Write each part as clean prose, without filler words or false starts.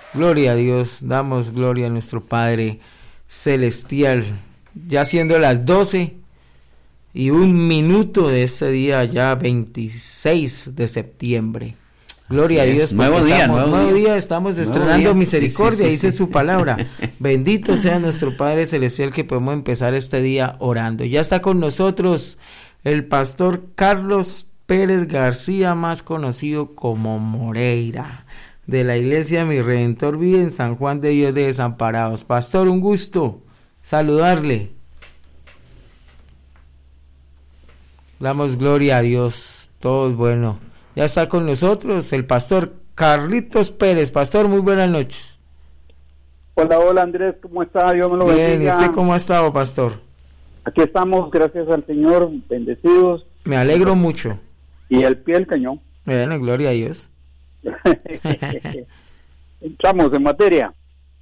Gloria a Dios, damos gloria a nuestro Padre Celestial. Ya siendo las 12:01 de este día, ya 26 de septiembre. Gloria a Dios, nuevo día, estamos estrenando misericordia, dice su palabra. Bendito sea nuestro Padre Celestial que podemos empezar este día orando. Ya está con nosotros el pastor Carlos Pérez García, más conocido como Moreira, de la iglesia Mi Redentor vive en San Juan de Dios de Desamparados. Pastor, un gusto saludarle. Damos gloria a Dios, todo es bueno. Ya está con nosotros el pastor Carlitos Pérez. Pastor, muy buenas noches. Hola Andrés, ¿cómo está? Dios me lo bendiga. Bien, ¿y usted cómo ha estado, pastor? Aquí estamos, gracias al Señor, bendecidos. Me alegro mucho. Y al pie del cañón. Bueno, gloria a Dios. Entramos en materia.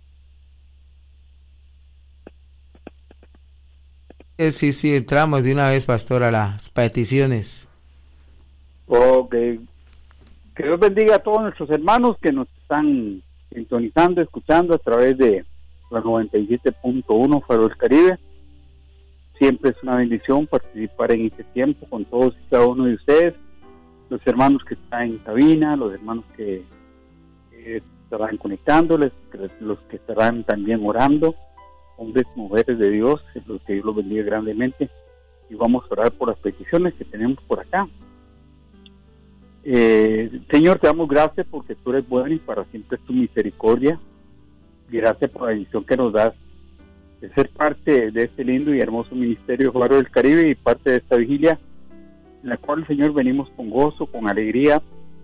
Sí, entramos de una vez, pastor, a las peticiones. Ok. Que Dios bendiga a todos nuestros hermanos que nos están sintonizando, escuchando a través de la 97.1 Faro del Caribe. Siempre es una bendición participar en este tiempo con todos y cada uno de ustedes, los hermanos que están en cabina, los hermanos que estarán conectándoles, los que estarán también orando, hombres y mujeres de Dios, los que Dios los bendiga grandemente, y vamos a orar por las peticiones que tenemos por acá. Señor, te damos gracias porque tú eres bueno y para siempre es tu misericordia. Gracias por la bendición que nos das de ser parte de este lindo y hermoso ministerio Faro del Caribe y parte de esta vigilia, en la cual, Señor, venimos con gozo, con alegría,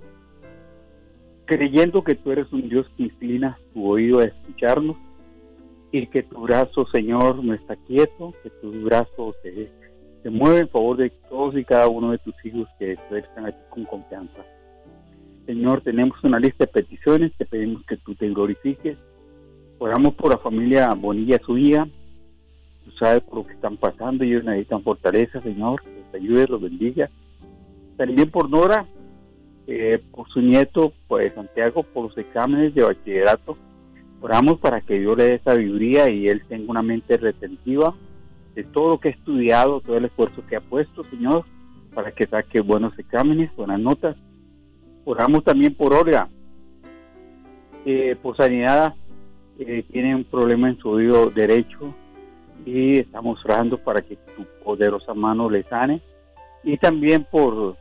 creyendo que tú eres un Dios que inclina tu oído a escucharnos y que tu brazo, Señor, no está quieto, que tu brazo se mueve en favor de todos y cada uno de tus hijos que están aquí con confianza. Señor, tenemos una lista de peticiones, te pedimos que tú te glorifiques. Oramos por la familia Bonilla Subía. Tú sabes por lo que están pasando, ellos necesitan fortaleza, Señor, que los ayude, los bendiga. También por Nora, por su nieto, pues Santiago, por los exámenes de bachillerato. Oramos para que Dios le dé sabiduría y él tenga una mente retentiva de todo lo que ha estudiado, todo el esfuerzo que ha puesto, Señor, para que saque buenos exámenes, buenas notas. Oramos también por Olga, por sanidad, tiene un problema en su oído derecho y estamos orando para que tu poderosa mano le sane. Y también por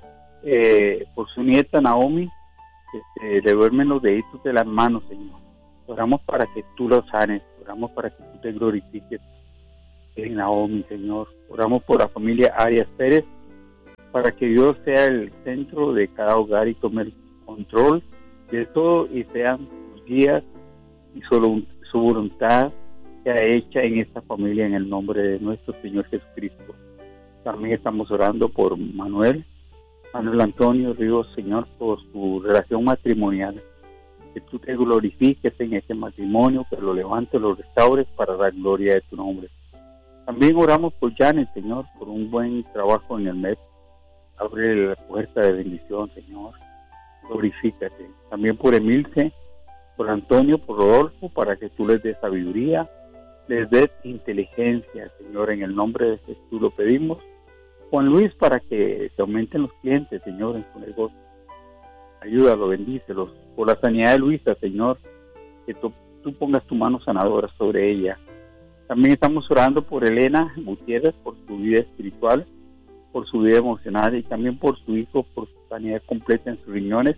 su nieta Naomi, le duermen los deditos de las manos, Señor. Oramos para que tú lo sanes, oramos para que tú te glorifiques en Naomi, Señor. Oramos por la familia Arias Pérez, para que Dios sea el centro de cada hogar y tome el control de todo y sean sus guías y solo su voluntad sea hecha en esta familia en el nombre de nuestro Señor Jesucristo. También estamos orando por Manuel Antonio Ríos, Señor, por su relación matrimonial, que tú te glorifiques en ese matrimonio, que lo levantes, lo restaures para dar gloria de tu nombre. También oramos por Janet, Señor, por un buen trabajo en el MEP. Abre la puerta de bendición, Señor. Glorifícate. También por Emilce, por Antonio, por Rodolfo, para que tú les des sabiduría, les des inteligencia, Señor, en el nombre de Jesús lo pedimos. Juan Luis, para que se aumenten los clientes, Señor, en su negocio. Ayúdalo, bendícelos. Por la sanidad de Luisa, Señor, que tú pongas tu mano sanadora sobre ella. También estamos orando por Elena Gutiérrez, por su vida espiritual, por su vida emocional y también por su hijo, por su sanidad completa en sus riñones.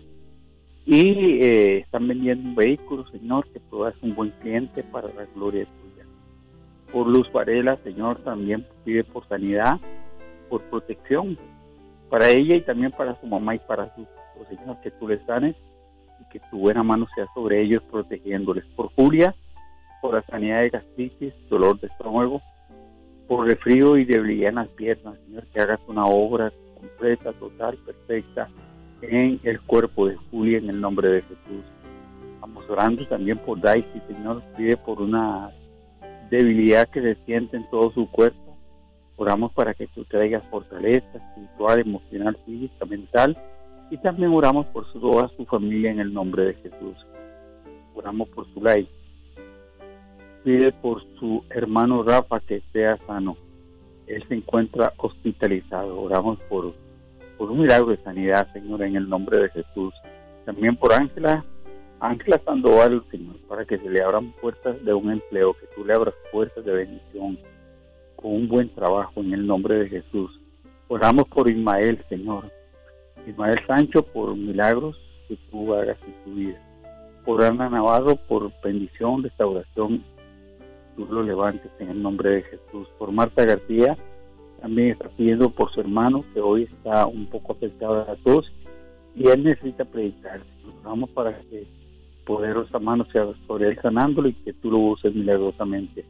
Y están vendiendo un vehículo, Señor, que puedas un buen cliente para la gloria tuya. Por Luz Varela, Señor, también pide por sanidad, por protección para ella y también para su mamá y para sus hijos, Señor, que tú les sanes y que tu buena mano sea sobre ellos protegiéndoles. Por Julia, por la sanidad de gastritis, dolor de estómago, por resfrío y debilidad en las piernas, Señor, que hagas una obra completa, total, perfecta en el cuerpo de Julia en el nombre de Jesús. Estamos orando también por Daisy, Señor, pide por una debilidad que se siente en todo su cuerpo. Oramos para que tú traigas fortaleza espiritual, emocional, física, mental, y también oramos por toda su familia en el nombre de Jesús. oramos por Zulay. Pide por su hermano Rafa que sea sano. Él se encuentra hospitalizado. Oramos por un milagro de sanidad, Señor, en el nombre de Jesús. También por Ángela Sandoval, Señor, para que se le abran puertas de un empleo, que tú le abras puertas de bendición, con un buen trabajo en el nombre de Jesús. Oramos por Ismael, Señor. Ismael Sancho, por milagros que tú hagas en su vida. Por Ana Navarro, por bendición, restauración, tú lo levantes en el nombre de Jesús. Por Marta García, también está pidiendo por su hermano, que hoy está un poco afectado a la tos, y él necesita predicar. Oramos para que poderosa mano sea sobre él sanándolo y que tú lo uses milagrosamente.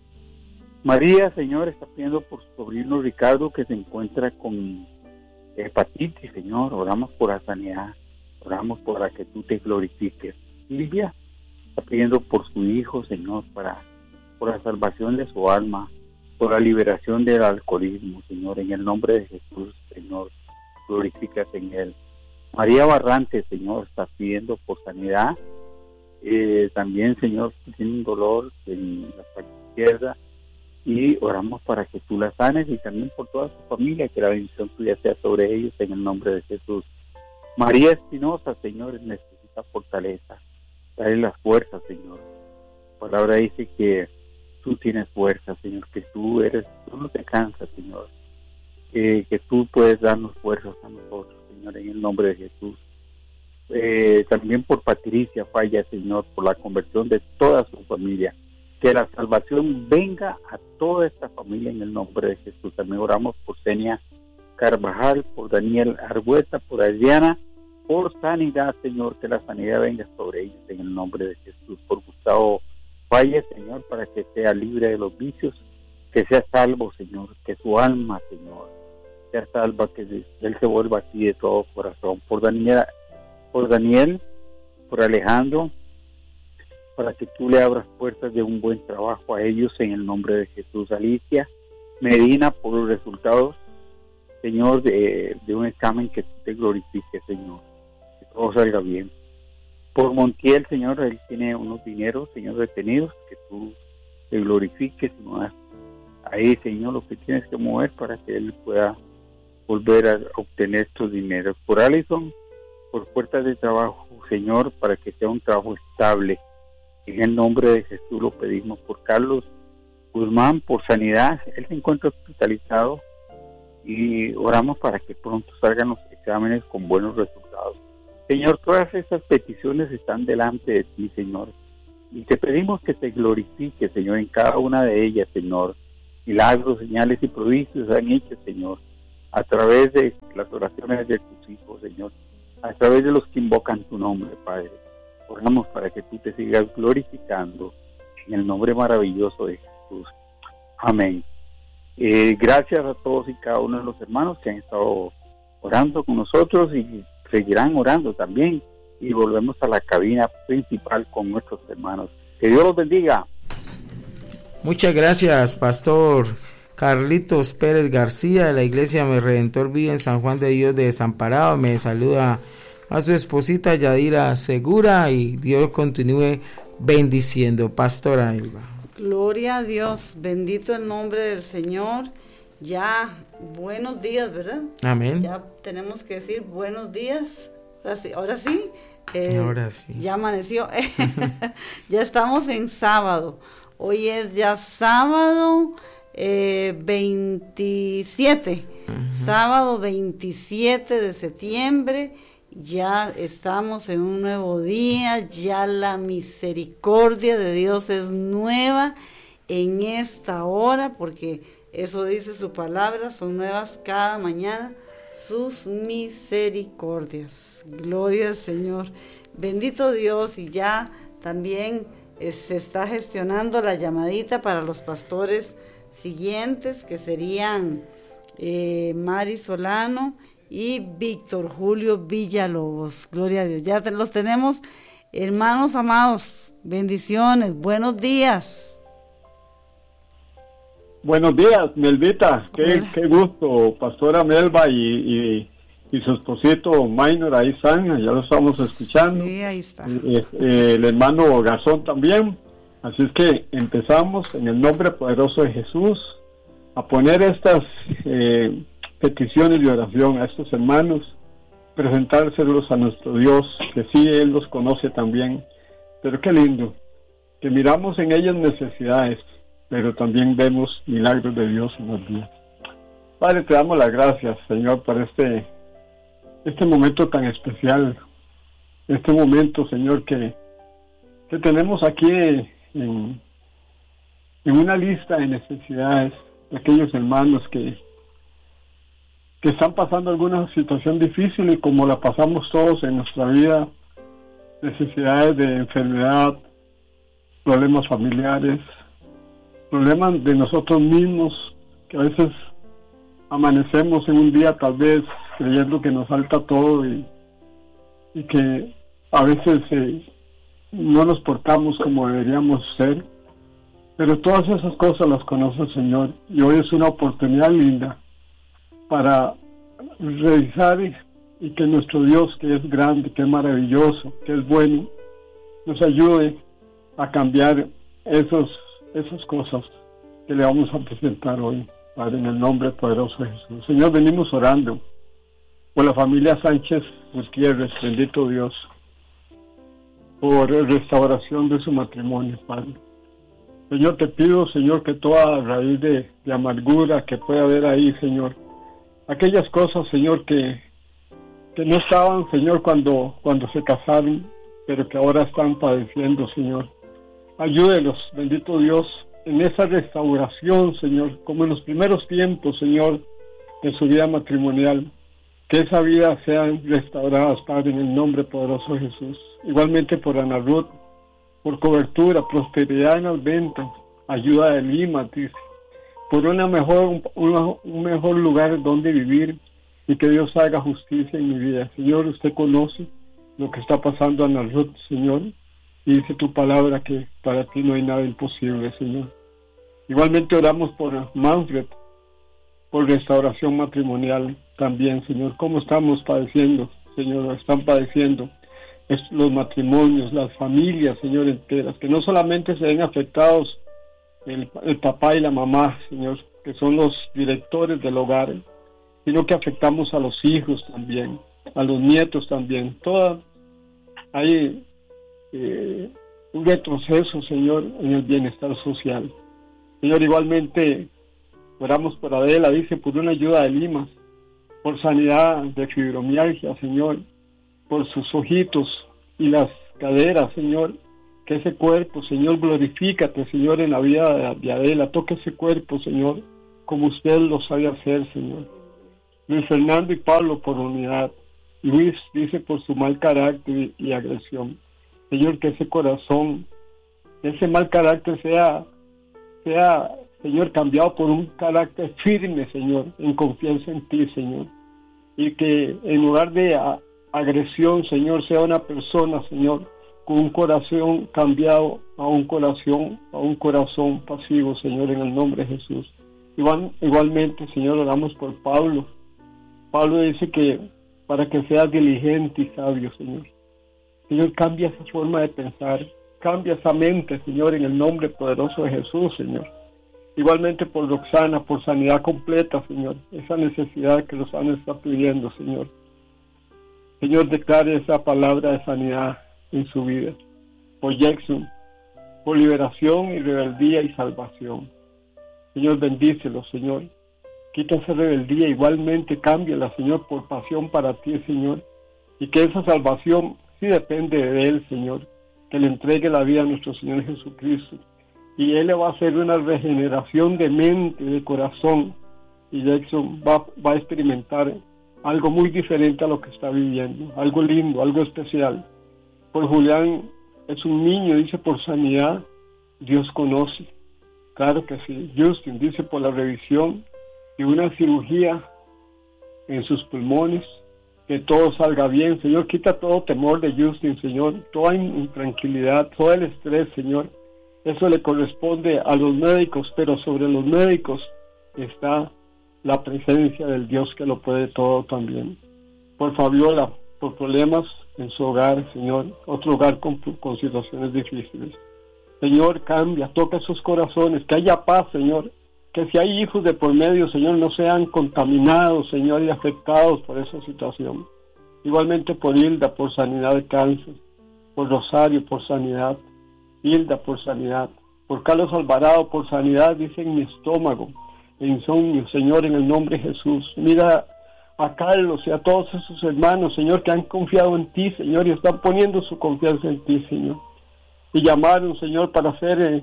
María, Señor, está pidiendo por su sobrino Ricardo, que se encuentra con hepatitis, Señor. Oramos por la sanidad, oramos para que tú te glorifiques. Silvia está pidiendo por su hijo, Señor, por la salvación de su alma, por la liberación del alcoholismo, Señor, en el nombre de Jesús, Señor, glorifícate en él. María Barrante, Señor, está pidiendo por sanidad. También, Señor, tiene un dolor en la parte izquierda y oramos para que tú la sanes, y también por toda su familia, que la bendición tuya sea sobre ellos en el nombre de Jesús. María Espinosa, Señor, necesita fortaleza. Dale las fuerzas, Señor. La palabra dice que tú tienes fuerza, Señor, que tú no te cansas, Señor, que tú puedes darnos fuerzas a nosotros, Señor, en el nombre de Jesús. También por Patricia Falla, Señor, por la conversión de toda su familia, que la salvación venga a toda esta familia en el nombre de Jesús. También oramos por Senia Carvajal, por Daniel Argüeta, por Adriana, por sanidad, Señor, que la sanidad venga sobre ellos en el nombre de Jesús. Por Gustavo Falla, Señor, para que sea libre de los vicios, que sea salvo, Señor, que su alma, Señor, sea salva, que él se vuelva a ti de todo corazón. Por Daniel, por Alejandro, para que tú le abras puertas de un buen trabajo a ellos en el nombre de Jesús. Alicia Medina, por los resultados, Señor, de un examen, que tú te glorifiques, Señor, que todo salga bien. Por Montiel, Señor, él tiene unos dineros, Señor, retenidos, que tú te glorifiques, ¿no? Ahí, Señor, lo que tienes que mover para que él pueda volver a obtener estos dineros. Por Alison, por puertas de trabajo, Señor, para que sea un trabajo estable. En el nombre de Jesús lo pedimos. Por Carlos Guzmán, por sanidad, él se encuentra hospitalizado y oramos para que pronto salgan los exámenes con buenos resultados. Señor, todas estas peticiones están delante de ti, Señor, y te pedimos que te glorifiques, Señor, en cada una de ellas, Señor. Milagros, señales y prodigios han hecho, Señor, a través de las oraciones de tus hijos, Señor, a través de los que invocan tu nombre, Padre. Oramos para que tú te sigas glorificando en el nombre maravilloso de Jesús. Amén. Gracias a todos y cada uno de los hermanos que han estado orando con nosotros y seguirán orando también. Y volvemos a la cabina principal con nuestros hermanos. Que Dios los bendiga. Muchas gracias, Pastor Carlitos Pérez García, de la Iglesia Mi Redentor Vive en San Juan de Dios de Desamparado. Me saluda a su esposita Yadira Segura, y Dios continúe bendiciendo. Pastora Elba. Gloria a Dios, bendito el nombre del Señor. Ya, buenos días, ¿verdad? Amén. Ya tenemos que decir buenos días. Ahora sí. Ahora sí. Ya amaneció. Ya estamos en sábado. Hoy es ya sábado 27. Sábado 27 de septiembre. Ya estamos en un nuevo día, ya la misericordia de Dios es nueva en esta hora, porque eso dice su palabra, son nuevas cada mañana sus misericordias. Gloria al Señor, bendito Dios. Y ya también se está gestionando la llamadita para los pastores siguientes, que serían Mari Solano y Víctor Julio Villalobos. Gloria a Dios, ya los tenemos. Hermanos amados, bendiciones, buenos días. Buenos días, Melvita, qué gusto, Pastora Melba y y su esposito Minor, ahí están, ya lo estamos escuchando. Sí, ahí está. El hermano Gazón también. Así es que empezamos en el nombre poderoso de Jesús a poner estas peticiones de oración a estos hermanos, presentárselos a nuestro Dios, que sí, Él los conoce también. Pero qué lindo, que miramos en ellas necesidades, pero también vemos milagros de Dios en los días. Padre, te damos las gracias, Señor, por este momento tan especial, este momento, Señor, que tenemos aquí en una lista de necesidades de aquellos hermanos que están pasando alguna situación difícil, y como la pasamos todos en nuestra vida, necesidades de enfermedad, problemas familiares, problemas de nosotros mismos, que a veces amanecemos en un día tal vez creyendo que nos falta todo y que a veces no nos portamos como deberíamos ser, pero todas esas cosas las conoce el Señor, y hoy es una oportunidad linda para revisar y que nuestro Dios, que es grande, que es maravilloso, que es bueno, nos ayude a cambiar esas cosas que le vamos a presentar hoy, Padre, en el nombre poderoso de Jesús. Señor, venimos orando por la familia Sánchez Gutiérrez, bendito Dios, por restauración de su matrimonio, Padre. Señor, te pido, Señor, que toda raíz de amargura que pueda haber ahí, Señor, aquellas cosas, Señor, que no estaban, Señor, cuando se casaron, pero que ahora están padeciendo, Señor. Ayúdelos, bendito Dios, en esa restauración, Señor, como en los primeros tiempos, Señor, de su vida matrimonial. Que esa vida sea restaurada, Padre, en el nombre poderoso de Jesús. Igualmente por Ana Ruth, por cobertura, prosperidad en las ventas, ayuda de Lima, dice, por un mejor lugar donde vivir, y que Dios haga justicia en mi vida. Señor, usted conoce lo que está pasando a Ana Ruth, Señor, y dice tu palabra que para ti no hay nada imposible, Señor. Igualmente oramos por Manfred, por restauración matrimonial también, Señor. ¿Cómo estamos padeciendo, Señor? Están padeciendo los matrimonios, las familias, Señor, enteras, que no solamente se ven afectados el papá y la mamá, Señor, que son los directores del hogar, sino que afectamos a los hijos también, a los nietos también. Hay un retroceso, Señor, en el bienestar social. Señor, igualmente oramos por Adela, dice, por una ayuda de limas, por sanidad de fibromialgia, Señor, por sus ojitos y las caderas, Señor, que ese cuerpo, Señor, glorifícate, Señor, en la vida de Adela, toque ese cuerpo, Señor, como usted lo sabe hacer, Señor. Luis Fernando y Pablo por unidad. Luis dice por su mal carácter y agresión. Señor, que ese corazón, ese mal carácter sea, Señor, cambiado por un carácter firme, Señor, en confianza en ti, Señor. Y que en lugar de agresión, Señor, sea una persona, Señor, con un corazón cambiado a un corazón pasivo, Señor, en el nombre de Jesús. Igualmente, Señor, oramos por Pablo. Pablo dice que para que seas diligente y sabio, Señor. Señor, cambia esa forma de pensar, cambia esa mente, Señor, en el nombre poderoso de Jesús, Señor. Igualmente por Roxana, por sanidad completa, Señor, esa necesidad que Roxana está pidiendo, Señor. Señor, declare esa palabra de sanidad en su vida. Por Jackson, por liberación y rebeldía y salvación. Señor, bendícelo, Señor. Quita esa rebeldía, igualmente cámbiala, Señor, por pasión para ti, Señor. Y que esa salvación sí depende de Él, Señor. Que le entregue la vida a nuestro Señor Jesucristo. Y Él le va a hacer una regeneración de mente, de corazón. Y Jackson va a experimentar algo muy diferente a lo que está viviendo. Algo lindo, algo especial. Por Julián, es un niño, dice, por sanidad, Dios conoce. Claro que sí. Justin dice por la revisión y una cirugía en sus pulmones, que todo salga bien. Señor, quita todo temor de Justin, Señor, toda intranquilidad, todo el estrés, Señor. Eso le corresponde a los médicos, pero sobre los médicos está la presencia del Dios que lo puede todo también. por Fabiola, por problemas en su hogar, Señor, otro hogar con situaciones difíciles. Señor, cambia, toca sus corazones, que haya paz, Señor, que si hay hijos de por medio, Señor, no sean contaminados, Señor, y afectados por esa situación. Igualmente por Hilda, por sanidad de cáncer, por Rosario, por sanidad, Hilda, por sanidad, por Carlos Alvarado, por sanidad, dice en mi estómago, insomnio, Señor, en el nombre de Jesús. Mira a Carlos y a todos esos hermanos, Señor, que han confiado en ti, Señor, y están poniendo su confianza en ti, Señor. Y llamaron, Señor, para hacer,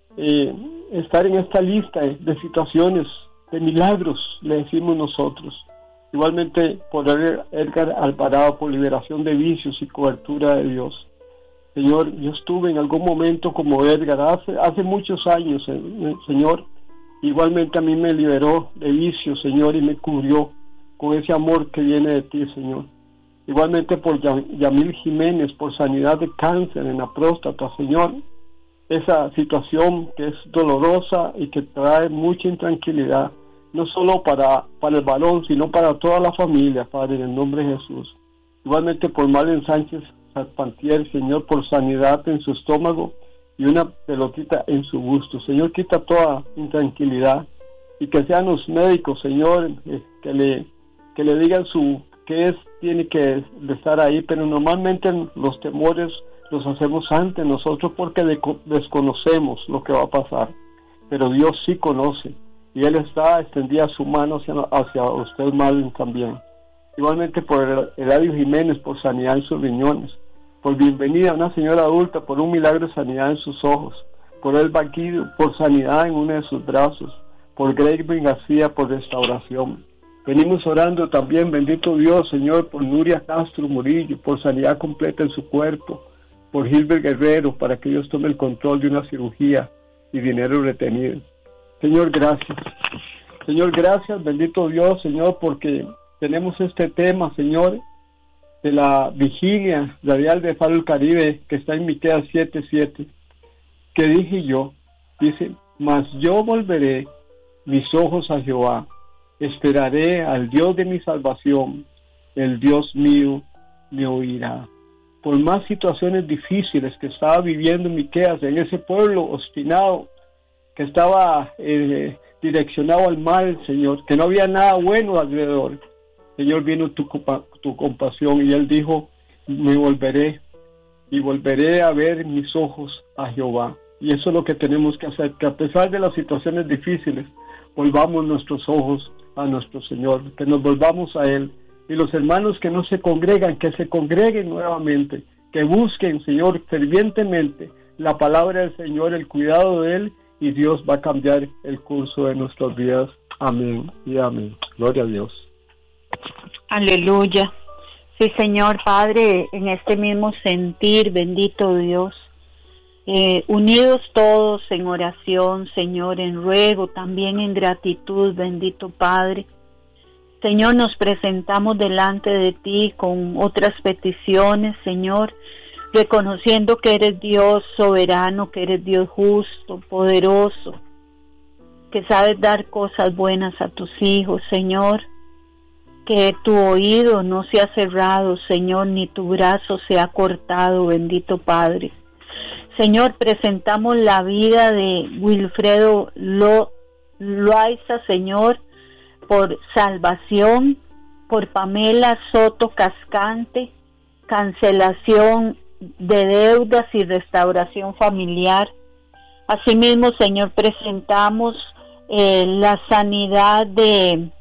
estar en esta lista de situaciones, de milagros, le decimos nosotros. Igualmente por Edgar Alvarado, por liberación de vicios y cobertura de Dios. Señor, yo estuve en algún momento como Edgar, hace muchos años, Señor. Igualmente a mí me liberó de vicios, Señor, y me cubrió con ese amor que viene de ti, Señor. Igualmente por Yamil Jiménez, por sanidad de cáncer en la próstata, Señor. Esa situación que es dolorosa y que trae mucha intranquilidad, no solo para el varón, sino para toda la familia, Padre, en el nombre de Jesús. Igualmente por Marlen Sánchez Salpantier, Señor, por sanidad en su estómago y una pelotita en su busto. Señor, quita toda intranquilidad y que sean los médicos, Señor, que le digan tiene que estar ahí, pero normalmente los temores los hacemos ante nosotros porque desconocemos lo que va a pasar, pero Dios sí conoce y Él extendía su mano hacia usted, Marlen, también. Igualmente por Eladio Jiménez, por sanidad en sus riñones, por bienvenida a una señora adulta, por un milagro de sanidad en sus ojos, por El Banquido, por sanidad en uno de sus brazos, por Greg García, por restauración. Venimos orando también, bendito Dios, Señor, por Nuria Castro Murillo, por sanidad completa en su cuerpo, por Gilbert Guerrero, para que Dios tome el control de una cirugía y dinero retenido. Señor, gracias. Señor, gracias, bendito Dios, Señor, porque tenemos este tema, Señor, de la vigilia radial de Faro del Caribe, que está en Miqueas 7:7, que dije yo, dice, mas yo volveré mis ojos a Jehová, esperaré al Dios de mi salvación, el Dios mío me oirá. Por más situaciones difíciles que estaba viviendo Miqueas, en ese pueblo obstinado, que estaba direccionado al mal, Señor, que no había nada bueno alrededor, Señor, vino tu compasión y Él dijo, me volveré y volveré a ver mis ojos a Jehová. Y eso es lo que tenemos que hacer, que a pesar de las situaciones difíciles, volvamos nuestros ojos a nuestro Señor, que nos volvamos a Él. Y los hermanos que no se congregan, que se congreguen nuevamente, que busquen, Señor, fervientemente la palabra del Señor, el cuidado de Él, y Dios va a cambiar el curso de nuestros días. Amén y amén. Gloria a Dios. Aleluya. Sí, Señor Padre, en este mismo sentir, bendito Dios, unidos todos en oración, Señor, en ruego, también en gratitud, bendito Padre. Señor, nos presentamos delante de ti con otras peticiones, Señor, reconociendo que eres Dios soberano, que eres Dios justo, poderoso, que sabes dar cosas buenas a tus hijos, Señor, que tu oído no se ha cerrado, Señor, ni tu brazo se ha cortado, bendito Padre. Señor, presentamos la vida de Wilfredo Loaiza, Señor, por salvación, por Pamela Soto Cascante, cancelación de deudas y restauración familiar. Asimismo, Señor, presentamos la sanidad de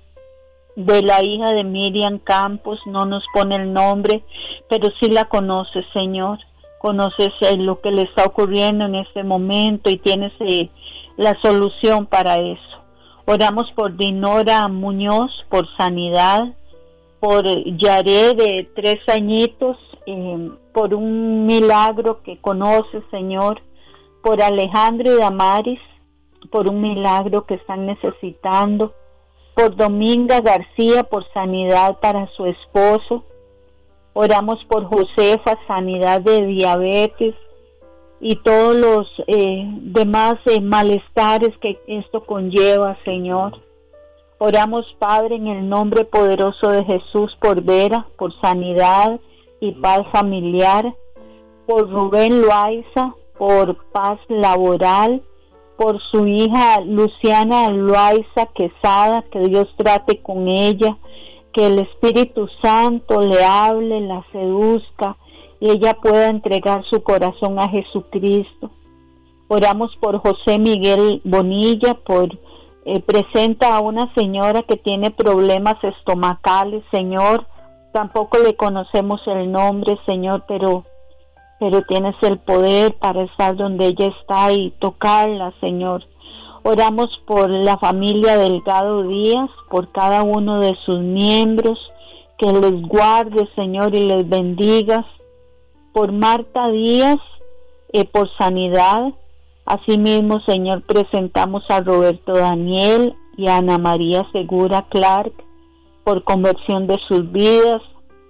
la hija de Miriam Campos. No nos pone el nombre, pero sí la conoces, Señor. Conoces lo que le está ocurriendo en este momento y tienes la solución para eso. Oramos por Dinora Muñoz, por sanidad, por Yaré de 3 añitos, por un milagro que conoces, Señor, por Alejandro y Damaris, por un milagro que están necesitando, por Dominga García, por sanidad para su esposo. Oramos por Josefa, sanidad de diabetes y todos los demás malestares que esto conlleva, Señor. Oramos, Padre, en el nombre poderoso de Jesús, por Vera, por sanidad y paz familiar, por Rubén Loaiza, por paz laboral, por su hija Luciana Loaiza Quesada, que Dios trate con ella, que el Espíritu Santo le hable, la seduzca y ella pueda entregar su corazón a Jesucristo. Oramos por José Miguel Bonilla, presenta a una señora que tiene problemas estomacales, Señor. Tampoco le conocemos el nombre, Señor, pero tienes el poder para estar donde ella está y tocarla, Señor. Oramos por la familia Delgado Díaz, por cada uno de sus miembros, que les guarde, Señor, y les bendigas. Por Marta Díaz, por sanidad. Asimismo, Señor, presentamos a Roberto Daniel y a Ana María Segura Clark, por conversión de sus vidas,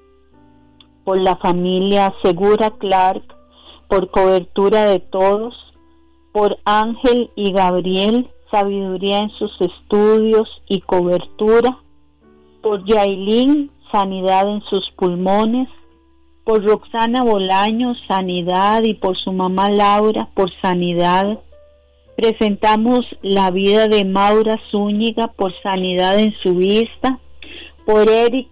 por la familia Segura Clark, por cobertura de todos, por Ángel y Gabriel, sabiduría en sus estudios y cobertura, por Yailin, sanidad en sus pulmones, por Roxana Bolaño, sanidad, y por su mamá Laura, por sanidad. Presentamos la vida de Maura Zúñiga, por sanidad en su vista, por Eric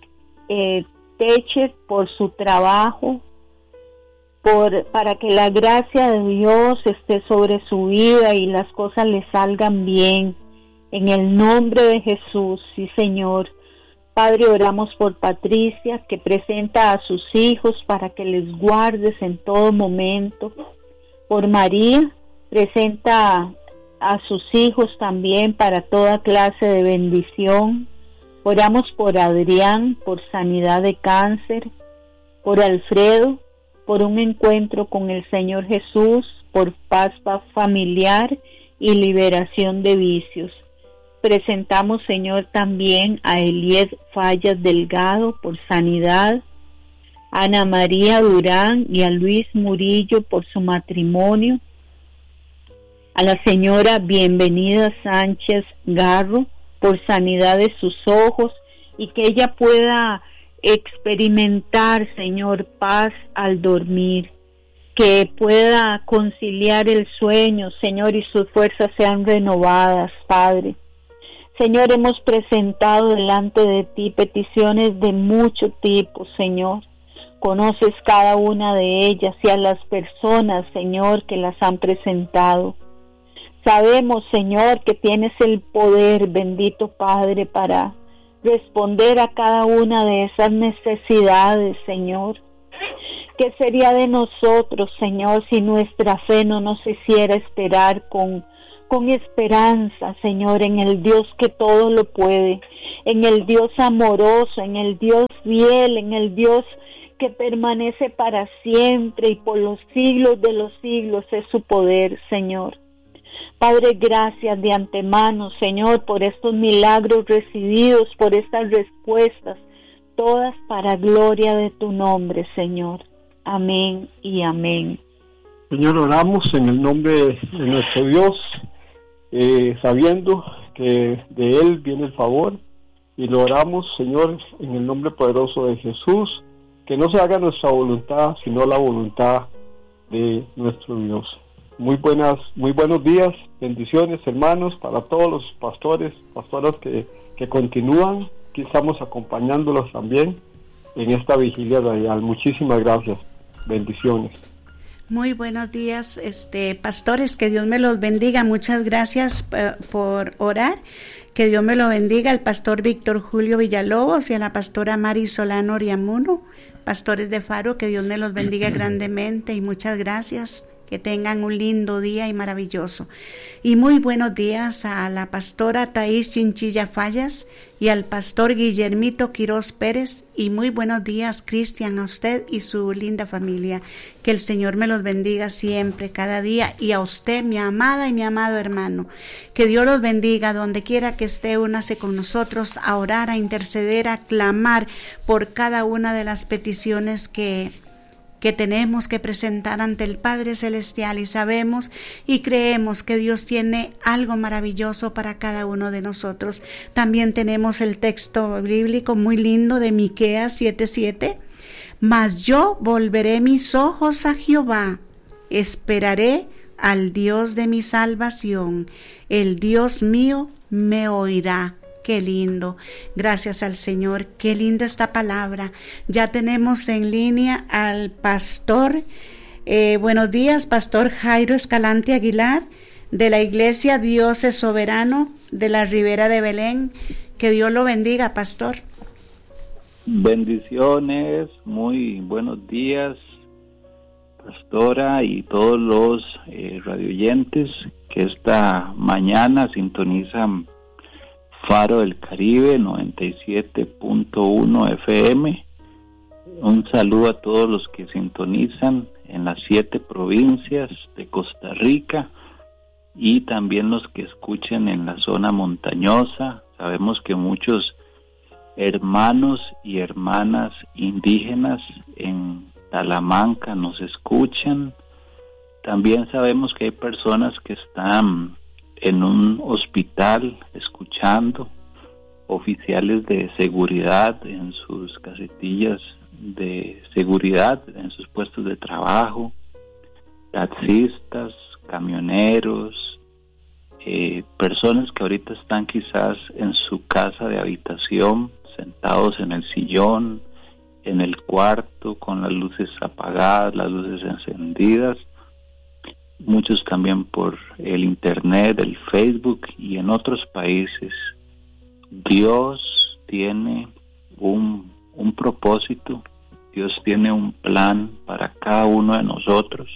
Teche, por su trabajo, para que la gracia de Dios esté sobre su vida y las cosas le salgan bien, en el nombre de Jesús, sí, Señor. Padre, oramos por Patricia, que presenta a sus hijos para que les guardes en todo momento. Por María, presenta a sus hijos también para toda clase de bendición. Oramos por Adrián, por sanidad de cáncer. Por Alfredo, por un encuentro con el Señor Jesús, por paz familiar y liberación de vicios. Presentamos, Señor, también a Elied Fallas Delgado por sanidad, a Ana María Durán y a Luis Murillo por su matrimonio, a la señora Bienvenida Sánchez Garro por sanidad de sus ojos y que ella pueda experimentar, Señor, paz al dormir, que pueda conciliar el sueño, Señor, y sus fuerzas sean renovadas, Padre. Señor, hemos presentado delante de ti peticiones de mucho tipo, Señor. Conoces cada una de ellas y a las personas, Señor, que las han presentado. Sabemos, Señor, que tienes el poder, bendito Padre, para responder a cada una de esas necesidades, Señor. ¿Qué sería de nosotros, Señor, si nuestra fe no nos hiciera esperar con esperanza, Señor, en el Dios que todo lo puede, en el Dios amoroso, en el Dios fiel, en el Dios que permanece para siempre y por los siglos de los siglos es su poder, Señor? Padre, gracias de antemano, Señor, por estos milagros recibidos, por estas respuestas, todas para gloria de tu nombre, Señor. Amén y amén. Señor, oramos en el nombre de nuestro Dios, sabiendo que de Él viene el favor, y lo oramos, Señor, en el nombre poderoso de Jesús, que no se haga nuestra voluntad, sino la voluntad de nuestro Dios. Muy buenos días, bendiciones, hermanos, para todos los pastoras que continúan. Aquí estamos acompañándolos también en esta vigilia radial. Muchísimas gracias, bendiciones. Muy buenos días, pastores, que Dios me los bendiga. Muchas gracias por orar. Que Dios me lo bendiga al pastor Víctor Julio Villalobos y a la pastora Mari Solano Oriamuno, pastores de Faro. Que Dios me los bendiga grandemente y muchas gracias. Que tengan un lindo día y maravilloso. Y muy buenos días a la pastora Thaís Chinchilla Fallas y al pastor Guillermito Quiroz Pérez. Y muy buenos días, Cristian, a usted y su linda familia. Que el Señor me los bendiga siempre, cada día. Y a usted, mi amada y mi amado hermano. Que Dios los bendiga donde quiera que esté. Únase con nosotros a orar, a interceder, a clamar por cada una de las peticiones que que tenemos que presentar ante el Padre Celestial, y sabemos y creemos que Dios tiene algo maravilloso para cada uno de nosotros. También tenemos el texto bíblico muy lindo de Miqueas 7:7. Mas yo volveré mis ojos a Jehová, esperaré al Dios de mi salvación, el Dios mío me oirá. Qué lindo, gracias al Señor, qué linda esta palabra. Ya tenemos en línea al pastor, buenos días, Pastor Jairo Escalante Aguilar, de la Iglesia Dios es Soberano, de la Ribera de Belén. Que Dios lo bendiga, pastor. Bendiciones, muy buenos días, pastora, y todos los radioyentes que esta mañana sintonizan Faro del Caribe 97.1 FM. Un saludo a todos los que sintonizan en las 7 provincias de Costa Rica y también los que escuchen en la zona montañosa. Sabemos que muchos hermanos y hermanas indígenas en Talamanca nos escuchan. También sabemos que hay personas que están en un hospital escuchando, oficiales de seguridad en sus casetillas de seguridad, en sus puestos de trabajo, taxistas, camioneros, personas que ahorita están quizás en su casa de habitación, sentados en el sillón, en el cuarto, con las luces apagadas, las luces encendidas. Muchos también por el internet, el Facebook y en otros países. Dios tiene un propósito, Dios tiene un plan para cada uno de nosotros.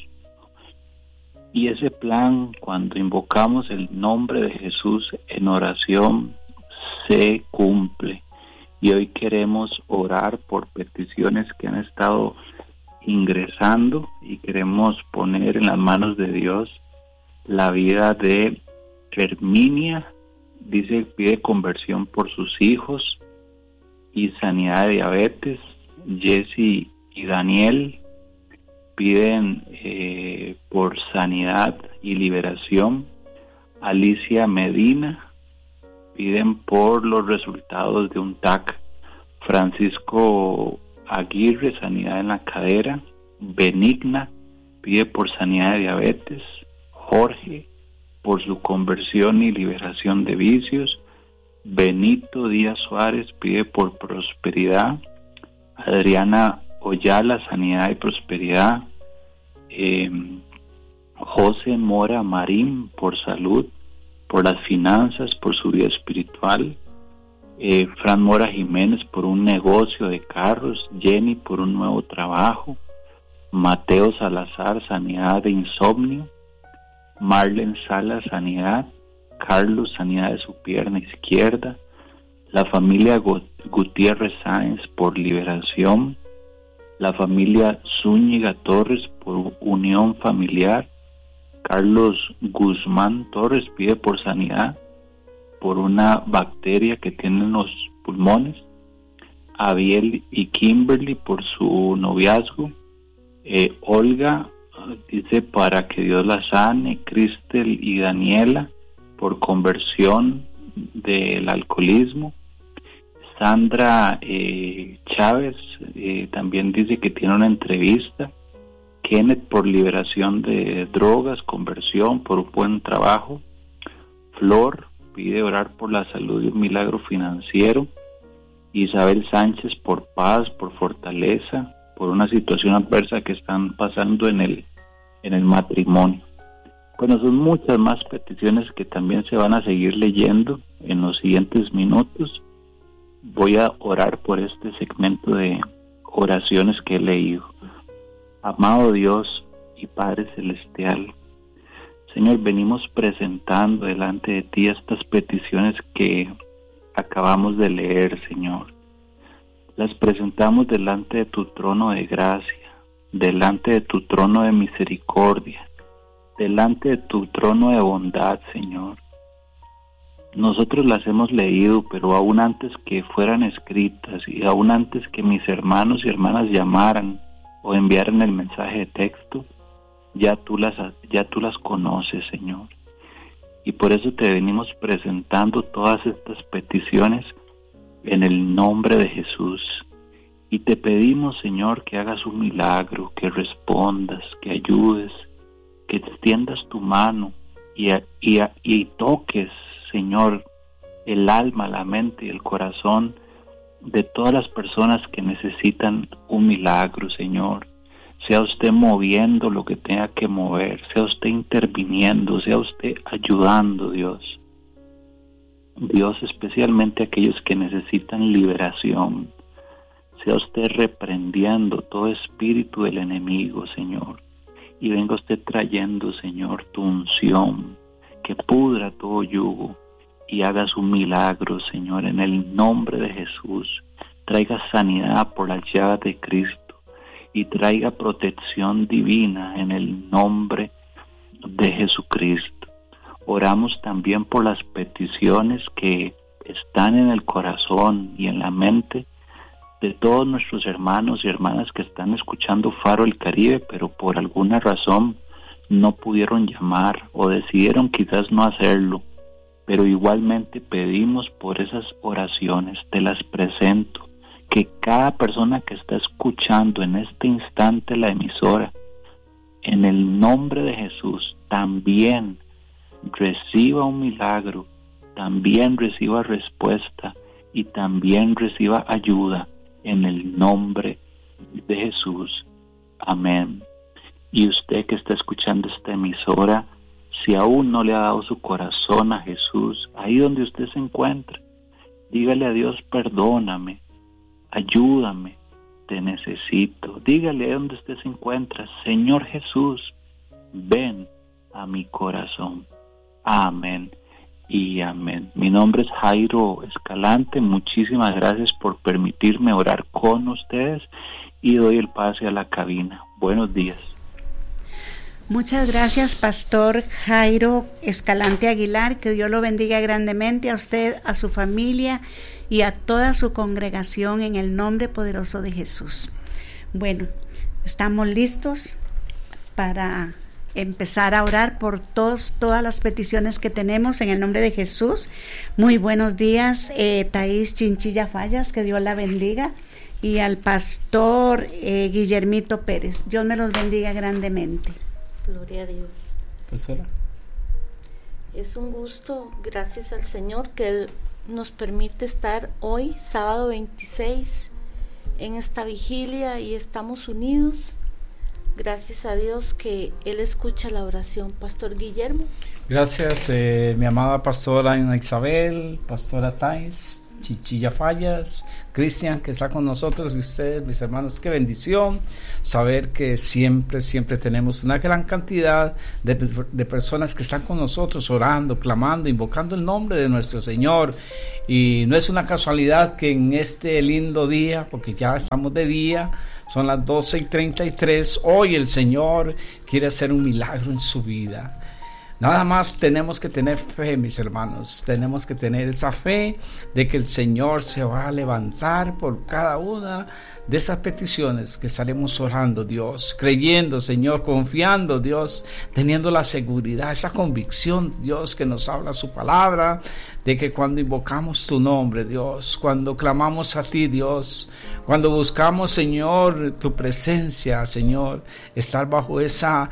Y ese plan, cuando invocamos el nombre de Jesús en oración, se cumple. Y hoy queremos orar por peticiones que han estado ingresando y queremos poner en las manos de Dios la vida de Herminia. Dice, pide conversión por sus hijos y sanidad de diabetes. Jesse y Daniel piden por sanidad y liberación. Alicia Medina piden por los resultados de un TAC. Francisco Aguirre, sanidad en la cadera. Benigna pide por sanidad de diabetes. Jorge, por su conversión y liberación de vicios. Benito Díaz Suárez pide por prosperidad. Adriana Oyala, sanidad y prosperidad. José Mora Marín, por salud, por las finanzas, por su vida espiritual. Fran Mora Jiménez, por un negocio de carros. Jenny, por un nuevo trabajo. Mateo Salazar, sanidad de insomnio. Marlen Salas, sanidad. Carlos, sanidad de su pierna izquierda. La familia Gutiérrez Sáenz, por liberación. La familia Zúñiga Torres, por unión familiar. Carlos Guzmán Torres pide por sanidad por una bacteria que tiene en los pulmones. Abiel y Kimberly por su noviazgo. Olga dice para que Dios la sane. Cristel y Daniela por conversión del alcoholismo. Sandra Chávez también dice que tiene una entrevista. Kenneth por liberación de drogas, conversión, por un buen trabajo. Flor pide orar por la salud y un milagro financiero. Isabel Sánchez por paz, por fortaleza, por una situación adversa que están pasando en el matrimonio. Bueno, son muchas más peticiones que también se van a seguir leyendo en los siguientes minutos. Voy a orar por este segmento de oraciones que he leído. Amado Dios y Padre Celestial, Señor, venimos presentando delante de ti estas peticiones que acabamos de leer, Señor. Las presentamos delante de tu trono de gracia, delante de tu trono de misericordia, delante de tu trono de bondad, Señor. Nosotros las hemos leído, pero aún antes que fueran escritas y aún antes que mis hermanos y hermanas llamaran o enviaran el mensaje de texto, ya tú las conoces, Señor. Y por eso te venimos presentando todas estas peticiones en el nombre de Jesús. Y te pedimos, Señor, que hagas un milagro, que respondas, que ayudes, que extiendas tu mano y toques, Señor, el alma, la mente y el corazón de todas las personas que necesitan un milagro, Señor. Sea usted moviendo lo que tenga que mover, sea usted interviniendo, sea usted ayudando, Dios. Dios, especialmente aquellos que necesitan liberación. Sea usted reprendiendo todo espíritu del enemigo, Señor. Y venga usted trayendo, Señor, tu unción, que pudra todo yugo y haga su milagro, Señor, en el nombre de Jesús. Traiga sanidad por las llagas de Cristo y traiga protección divina en el nombre de Jesucristo. Oramos también por las peticiones que están en el corazón y en la mente de todos nuestros hermanos y hermanas que están escuchando Faro el Caribe, pero por alguna razón no pudieron llamar o decidieron quizás no hacerlo. Pero igualmente pedimos por esas oraciones, te las presento, que cada persona que está escuchando en este instante la emisora, en el nombre de Jesús, también reciba un milagro, también reciba respuesta y también reciba ayuda en el nombre de Jesús. Amén. Y usted que está escuchando esta emisora, si aún no le ha dado su corazón a Jesús, ahí donde usted se encuentra, dígale a Dios, perdóname, ayúdame, te necesito. Dígale ahí donde usted se encuentra, Señor Jesús, ven a mi corazón. Amén y amén. Mi nombre es Jairo Escalante. Muchísimas gracias por permitirme orar con ustedes y doy el pase a la cabina. Buenos días. Muchas gracias, Pastor Jairo Escalante Aguilar. Que Dios lo bendiga grandemente a usted, a su familia y a toda su congregación en el nombre poderoso de Jesús. Bueno, estamos listos para empezar a orar por todas las peticiones que tenemos en el nombre de Jesús. Muy buenos días, Thaís Chinchilla Fallas, que Dios la bendiga, y al pastor Guillermito Pérez. Dios me los bendiga grandemente. Gloria a Dios. Es un gusto, gracias al Señor, que Él nos permite estar hoy, sábado 26, en esta vigilia y estamos unidos. Gracias a Dios que Él escucha la oración. Pastor Guillermo. Gracias, mi amada pastora Ana Isabel, pastora Thais Chichilla Fallas, Cristian, que está con nosotros, y ustedes, mis hermanos. Qué bendición saber que siempre tenemos una gran cantidad de personas que están con nosotros orando, clamando, invocando el nombre de nuestro Señor. Y no es una casualidad que en este lindo día, porque ya estamos de día, son las 12:33, hoy el Señor quiere hacer un milagro en su vida. Nada más tenemos que tener fe, mis hermanos. Tenemos que tener esa fe de que el Señor se va a levantar por cada una de esas peticiones que estaremos orando, Dios, creyendo, Señor, confiando, Dios, teniendo la seguridad, esa convicción, Dios, que nos habla su palabra, de que cuando invocamos tu nombre, Dios, cuando clamamos a ti, Dios, cuando buscamos, Señor, tu presencia, Señor, estar bajo esa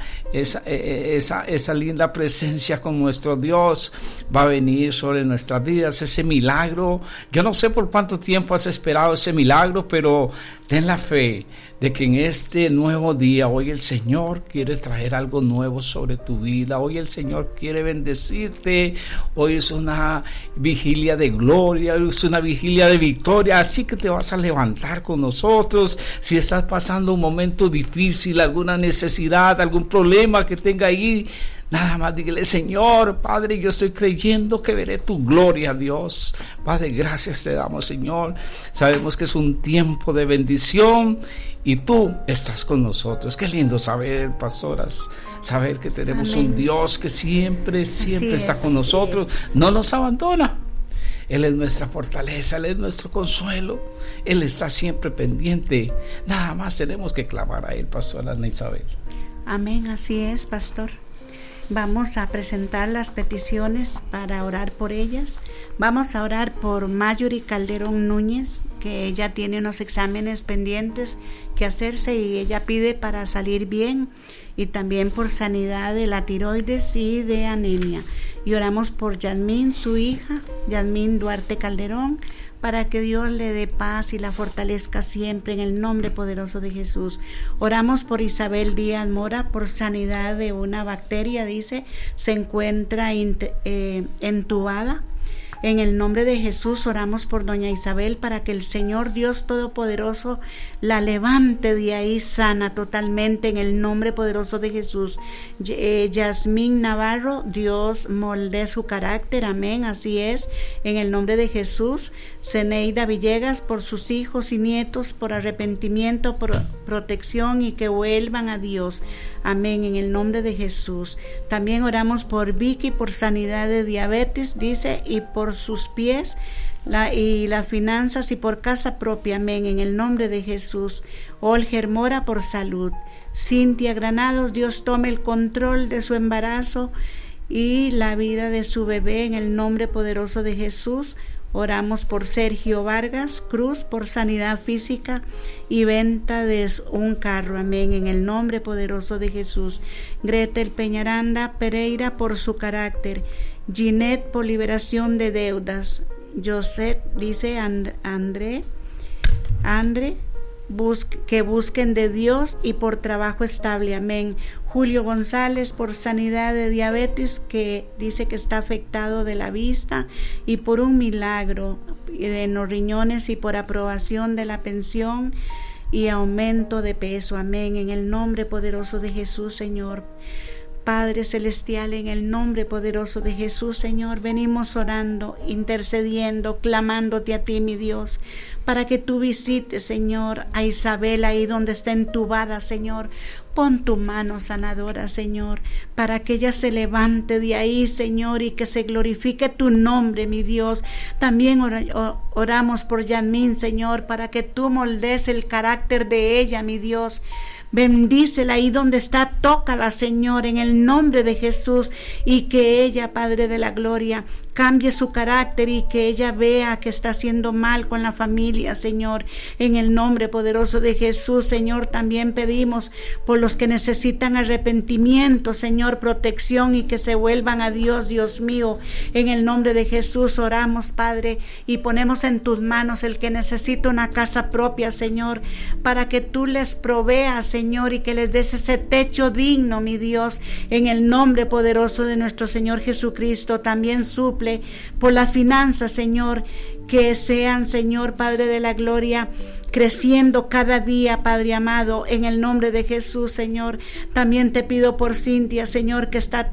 linda presencia con nuestro Dios, va a venir sobre nuestras vidas ese milagro. Yo no sé por cuánto tiempo has esperado ese milagro, pero ten la fe de que en este nuevo día, hoy el Señor quiere traer algo nuevo sobre tu vida. Hoy el Señor quiere bendecirte. Hoy es una vigilia de gloria, hoy es una vigilia de victoria. Así que te vas a levantar con nosotros. Si estás pasando un momento difícil, alguna necesidad, algún problema que tenga ahí, nada más dígale: Señor, Padre, yo estoy creyendo que veré tu gloria, Dios. Padre, gracias te damos, Señor. Sabemos que es un tiempo de bendición y tú estás con nosotros. Qué lindo saber, pastoras, saber que tenemos un Dios que siempre está con nosotros. No nos abandona. Él es nuestra fortaleza, Él es nuestro consuelo, Él está siempre pendiente. Nada más tenemos que clamar a Él, pastora Ana Isabel. Amén, así es, pastor. Vamos a presentar las peticiones para orar por ellas. Vamos a orar por Mayuri Calderón Núñez, que ella tiene unos exámenes pendientes que hacerse y ella pide para salir bien, y también por sanidad de la tiroides y de anemia. Y oramos por Yasmín, su hija, Yasmín Duarte Calderón, para que Dios le dé paz y la fortalezca siempre en el nombre poderoso de Jesús. Oramos por Isabel Díaz Mora, por sanidad de una bacteria, dice, se encuentra entubada. En el nombre de Jesús oramos por doña Isabel para que el Señor Dios Todopoderoso la levante de ahí sana totalmente en el nombre poderoso de Jesús. Yasmín Navarro, Dios molde su carácter, amén, así es, en el nombre de Jesús. Zeneida Villegas, por sus hijos y nietos, por arrepentimiento, por protección y que vuelvan a Dios, amén, en el nombre de Jesús. También oramos por Vicky, por sanidad de diabetes, dice, y por sus pies y las finanzas y por casa propia, amén, en el nombre de Jesús. Olger Mora, por salud. Cintia Granados, Dios tome el control de su embarazo y la vida de su bebé en el nombre poderoso de Jesús. Oramos por Sergio Vargas Cruz, por sanidad física y venta de un carro, amén, en el nombre poderoso de Jesús. Gretel Peñaranda Pereira, por su carácter. Ginette, por liberación de deudas. José, dice André, que busquen de Dios y por trabajo estable, amén. Julio González, por sanidad de diabetes, que dice que está afectado de la vista y por un milagro en los riñones y por aprobación de la pensión y aumento de peso, amén, en el nombre poderoso de Jesús, Señor. Padre Celestial, en el nombre poderoso de Jesús, Señor, venimos orando, intercediendo, clamándote a ti, mi Dios, para que tú visites, Señor, a Isabel ahí donde está entubada, Señor. Pon tu mano sanadora, Señor, para que ella se levante de ahí, Señor, y que se glorifique tu nombre, mi Dios. También oramos por Yasmín, Señor, para que tú moldes el carácter de ella, mi Dios. Bendícela ahí donde está, tócala, Señor, en el nombre de Jesús, y que ella, Padre de la Gloria, cambie su carácter y que ella vea que está haciendo mal con la familia, Señor, en el nombre poderoso de Jesús, Señor. También pedimos por los que necesitan arrepentimiento, Señor, protección y que se vuelvan a Dios, Dios mío, en el nombre de Jesús oramos, Padre, y ponemos en tus manos el que necesita una casa propia, Señor, para que tú les proveas, Señor, y que les des ese techo digno, mi Dios, en el nombre poderoso de nuestro Señor Jesucristo. También suple por las finanzas, Señor, que sean, Señor, Padre de la Gloria, creciendo cada día, Padre amado, en el nombre de Jesús, Señor. También te pido por Cintia, Señor, que está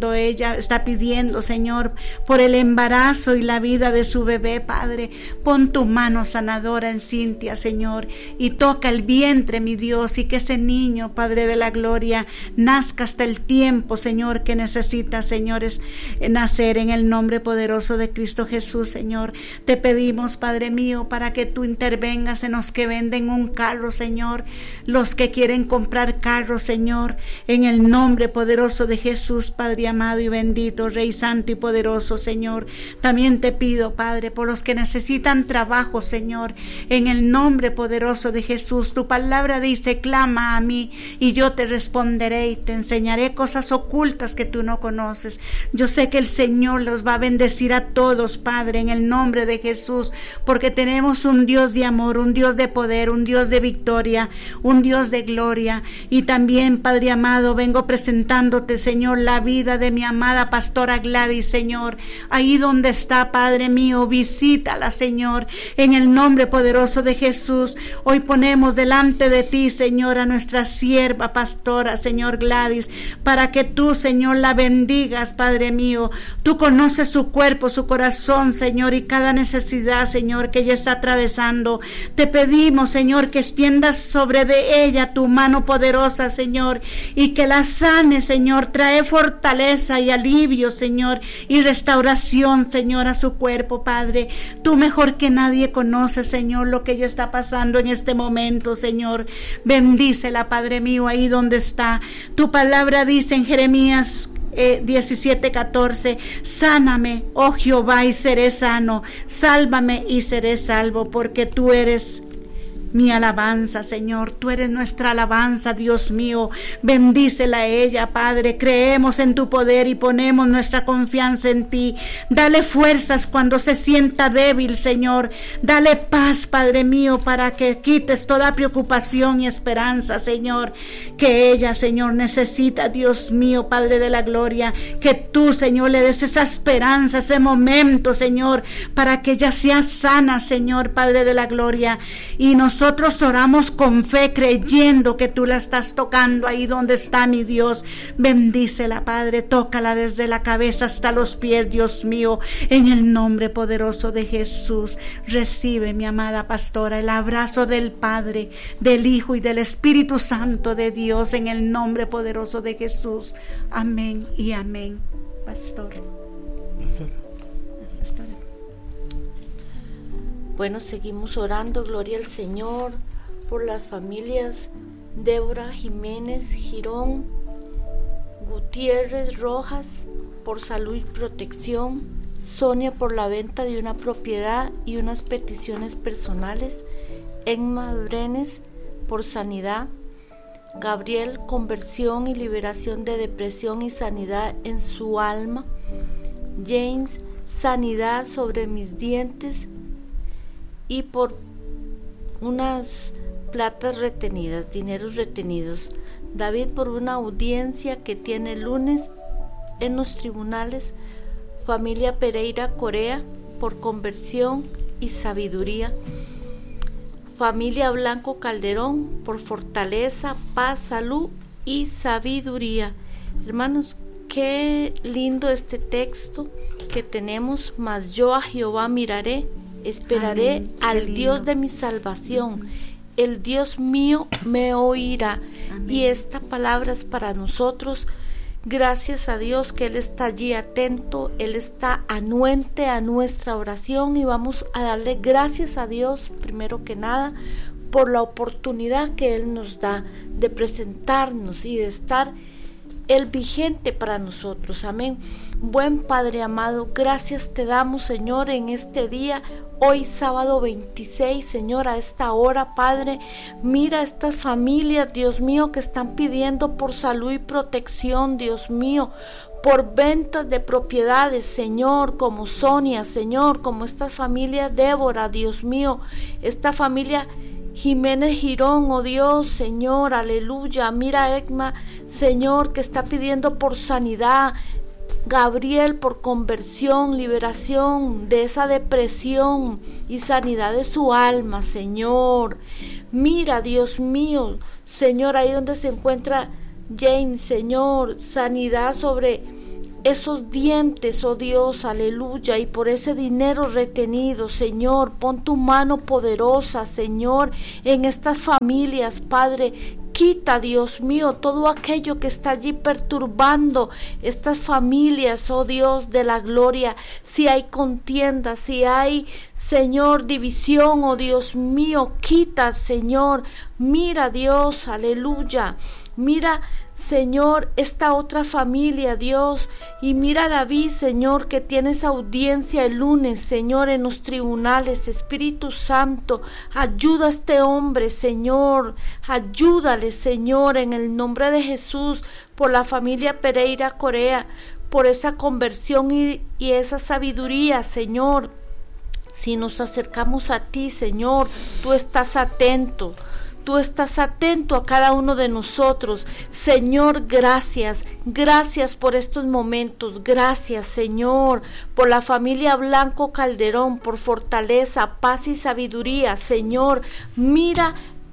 pidiendo, Señor, por el embarazo y la vida de su bebé, Padre. Pon tu mano sanadora en Cintia, Señor, y toca el vientre, mi Dios, y que ese niño, Padre de la Gloria, nazca hasta el tiempo, Señor, que necesita, señores, nacer en el nombre poderoso de Cristo Jesús, Señor. Te pedimos, Padre mío, para que tú intervengas en los que venden un carro, Señor, los que quieren comprar carros, Señor, en el nombre poderoso de Jesús, Padre amado y bendito, Rey santo y poderoso, Señor. También te pido, Padre, por los que necesitan trabajo, Señor, en el nombre poderoso de Jesús. Tu palabra dice: clama a mí y yo te responderé y te enseñaré cosas ocultas que tú no conoces. Yo sé que el Señor los va a bendecir a todos, Padre, en el nombre de Jesús, porque tenemos un Dios de amor, un Dios de poder, un Dios de victoria, un Dios de gloria. Y también, Padre amado, vengo presentándote, Señor, la vida de mi amada pastora Gladys, Señor, ahí donde está, Padre mío, visítala, Señor, en el nombre poderoso de Jesús. Hoy ponemos delante de ti, Señor, a nuestra sierva pastora, Señor Gladys, para que tú, Señor, la bendigas, Padre mío. Tú conoces su cuerpo, su corazón, Señor, y cada necesidad adversidad, Señor, que ella está atravesando. Te pedimos, Señor, que extiendas sobre de ella tu mano poderosa, Señor, y que la sane, Señor. Trae fortaleza y alivio, Señor, y restauración, Señor, a su cuerpo, Padre. Tú mejor que nadie conoces, Señor, lo que ella está pasando en este momento, Señor. Bendícela, Padre mío, ahí donde está. Tu palabra dice en Jeremías 17:14, sáname, oh Jehová, y seré sano, sálvame y seré salvo, porque tú eres mi alabanza, Señor. Tú eres nuestra alabanza, Dios mío. Bendícela a ella, Padre. Creemos en tu poder y ponemos nuestra confianza en ti. Dale fuerzas cuando se sienta débil, Señor. Dale paz, Padre mío, para que quites toda preocupación y esperanza, Señor, que ella, Señor, necesita, Dios mío, Padre de la gloria. Que tú, Señor, le des esa esperanza, ese momento, Señor, para que ella sea sana, Señor, Padre de la gloria. Y nosotros oramos con fe, creyendo que tú la estás tocando ahí donde está, mi Dios. Bendícela, Padre, tócala desde la cabeza hasta los pies, Dios mío, en el nombre poderoso de Jesús. Recibe, mi amada pastora, el abrazo del Padre, del Hijo y del Espíritu Santo de Dios, en el nombre poderoso de Jesús. Amén y amén. Pastor. Bueno, seguimos orando, gloria al Señor, por las familias Débora Jiménez Girón, Gutiérrez Rojas, por salud y protección, Sonia por la venta de una propiedad y unas peticiones personales, Emma Brenes por sanidad, Gabriel, conversión y liberación de depresión y sanidad en su alma, James, sanidad sobre mis dientes, y por unas platas retenidas, dineros retenidos. David por una audiencia que tiene el lunes en los tribunales. Familia Pereira Corea por conversión y sabiduría. Familia Blanco Calderón por fortaleza, paz, salud y sabiduría. Hermanos, qué lindo este texto que tenemos. Mas yo a Jehová miraré, esperaré. Amén. Al Dios de mi salvación, el Dios mío me oirá. Amén. Y esta palabra es para nosotros. Gracias a Dios que Él está allí atento, Él está anuente a nuestra oración, y vamos a darle gracias a Dios primero que nada por la oportunidad que Él nos da de presentarnos y de estar el vigente para nosotros. Amén. Buen Padre amado, gracias te damos, Señor, en este día, hoy sábado 26, Señor, a esta hora, Padre. Mira estas familias, Dios mío, que están pidiendo por salud y protección, Dios mío, por ventas de propiedades, Señor, como Sonia, Señor, como esta familia Débora, Dios mío, esta familia Jiménez Girón, oh Dios, Señor, aleluya. Mira Egma, Señor, que está pidiendo por sanidad. Gabriel por conversión, liberación de esa depresión y sanidad de su alma, Señor. Mira, Dios mío, Señor, ahí donde se encuentra James, Señor, sanidad sobre esos dientes, oh Dios, aleluya, y por ese dinero retenido, Señor, pon tu mano poderosa, Señor, en estas familias, Padre. Quita, Dios mío, todo aquello que está allí perturbando estas familias, oh Dios de la gloria. Si hay contienda, si hay, Señor, división, oh Dios mío, quita, Señor. Mira, Dios, aleluya. Mira, Señor, esta otra familia, Dios, y mira a David, Señor, que tiene esa audiencia el lunes, Señor, en los tribunales. Espíritu Santo, ayuda a este hombre, Señor, ayúdale, Señor, en el nombre de Jesús, por la familia Pereira Corea, por esa conversión y esa sabiduría, Señor. Si nos acercamos a ti, Señor, tú estás atento. Tú estás atento a cada uno de nosotros. Señor, gracias. Gracias por estos momentos. Gracias, Señor, por la familia Blanco Calderón, por fortaleza, paz y sabiduría. Señor, mira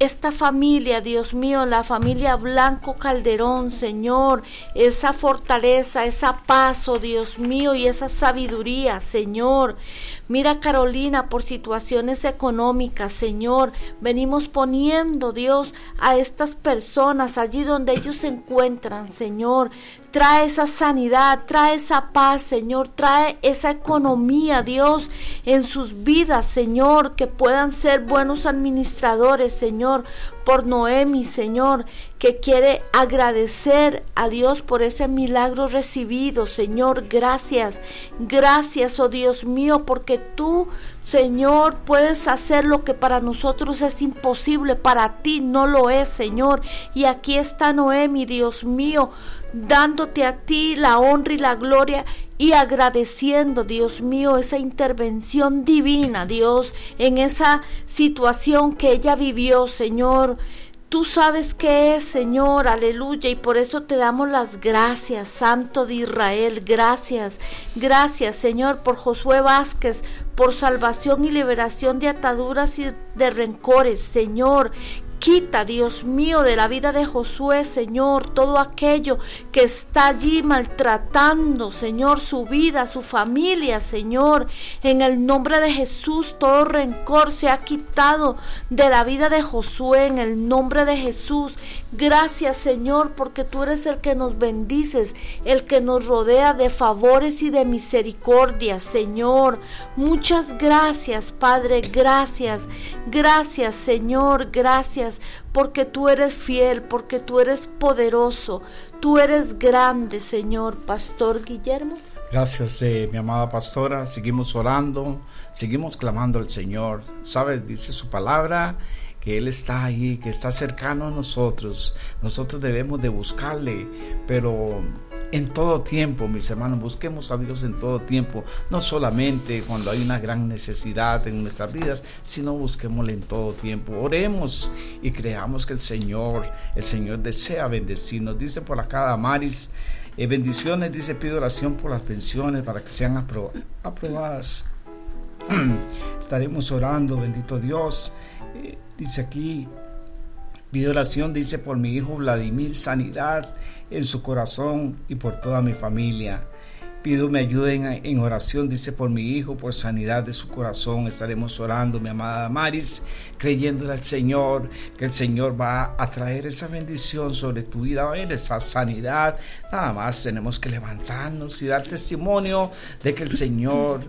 esta familia, Dios mío, la familia Blanco Calderón, Señor, esa fortaleza, esa paz, oh Dios mío, y esa sabiduría, Señor. Mira Carolina, por situaciones económicas, Señor, venimos poniendo, Dios, a estas personas allí donde ellos se encuentran, Señor. Trae esa sanidad, trae esa paz, Señor, trae esa economía, Dios, en sus vidas, Señor, que puedan ser buenos administradores, Señor, por Noemi, Señor, que quiere agradecer a Dios por ese milagro recibido, Señor, gracias, oh Dios mío, porque tú, Señor, puedes hacer lo que para nosotros es imposible, para ti no lo es, Señor, y aquí está Noemi, Dios mío, dándote a ti la honra y la gloria y agradeciendo, Dios mío, esa intervención divina, Dios, en esa situación que ella vivió, Señor. Tú sabes qué es, Señor, aleluya, y por eso te damos las gracias, Santo de Israel, gracias, Señor, por Josué Vázquez, por salvación y liberación de ataduras y de rencores, Señor. Quita, Dios mío, de la vida de Josué, Señor, todo aquello que está allí maltratando, Señor, su vida, su familia, Señor. En el nombre de Jesús, todo rencor se ha quitado de la vida de Josué, en el nombre de Jesús. Gracias, Señor, porque tú eres el que nos bendices, el que nos rodea de favores y de misericordia, Señor. Muchas gracias, Padre, gracias, Señor, gracias. Porque tú eres fiel, porque tú eres poderoso, tú eres grande, Señor. Pastor Guillermo. Gracias, mi amada pastora. Seguimos orando, seguimos clamando al Señor. Sabes, dice su palabra, que Él está ahí, que está cercano a nosotros. Nosotros debemos de buscarle, pero en todo tiempo, mis hermanos, busquemos a Dios en todo tiempo, no solamente cuando hay una gran necesidad en nuestras vidas, sino busquémosle en todo tiempo. Oremos y creamos que el Señor desea bendecirnos. Dice por acá Damaris, bendiciones, dice, pido oración por las pensiones para que sean aprobadas. Estaremos orando, bendito Dios. Dice aquí, pido oración, dice, por mi hijo Vladimir, sanidad en su corazón y por toda mi familia. Pido me ayuden en oración, dice, por mi hijo, por sanidad de su corazón. Estaremos orando, mi amada Maris, creyéndole al Señor, que el Señor va a traer esa bendición sobre tu vida, va a haber esa sanidad. Nada más tenemos que levantarnos y dar testimonio de que el Señor